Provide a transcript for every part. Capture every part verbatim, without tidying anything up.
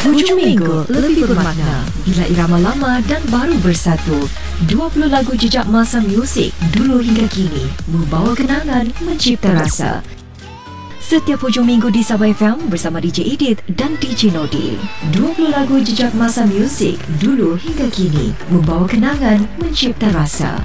Hujung minggu lebih bermakna bila irama lama dan baru bersatu. dua puluh lagu jejak masa muzik dulu hingga kini membawa kenangan, mencipta rasa. Setiap hujung minggu di Sabah F M bersama D J Edith dan D J Nodi. dua puluh lagu jejak masa muzik dulu hingga kini membawa kenangan, mencipta rasa.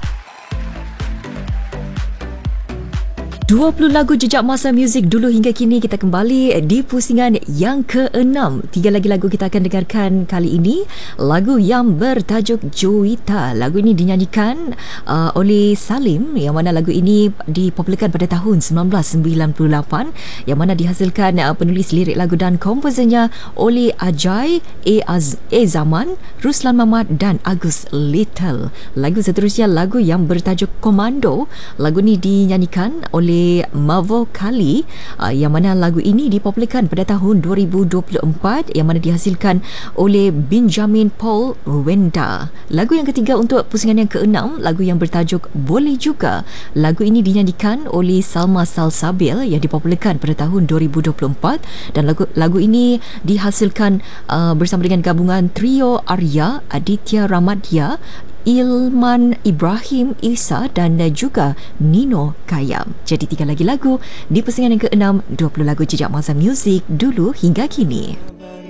dua puluh lagu jejak masa muzik dulu hingga kini, kita kembali di pusingan yang keenam. Tiga lagi lagu kita akan dengarkan kali ini. Lagu yang bertajuk Joita. Lagu ini dinyanyikan uh, oleh Salim, yang mana lagu ini dipopularkan pada tahun sembilan belas sembilan puluh lapan, yang mana dihasilkan uh, penulis lirik lagu dan komposernya oleh Ajay A. Az- A. Zaman, Ruslan Mamat dan Agus Little. Lagu seterusnya lagu yang bertajuk Komando. Lagu ini dinyanyikan oleh Mavo Kali, uh, yang mana lagu ini dipopularkan pada tahun dua ribu dua puluh empat, yang mana dihasilkan oleh Benjamin Paul Wenda. Lagu yang ketiga untuk pusingan yang keenam, lagu yang bertajuk Boleh Juga. Lagu ini dinyanyikan oleh Salma Salsabil, yang dipopularkan pada tahun dua ribu dua puluh empat, dan lagu lagu ini dihasilkan uh, bersama dengan gabungan trio Arya, Aditya Ramadya, Ilman Ibrahim Isa dan juga Nino Kayam. Jadi tiga lagi lagu di pusingan yang keenam, dua puluh lagu jejak masa muzik dulu hingga kini.